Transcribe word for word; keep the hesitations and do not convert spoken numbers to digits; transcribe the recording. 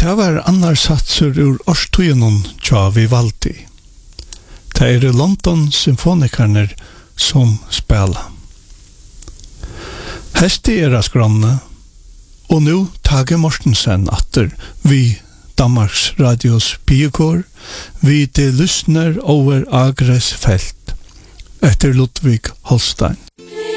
Det var annars satser ur årstøyenon tja Vivaldi. Det er London symfonikerner som spela. Hesti er skranne, og nu Tage Mortensen atter vi Danmarks Radios Piekor, vi til lysner over Agres felt, etter Ludvig Holstein.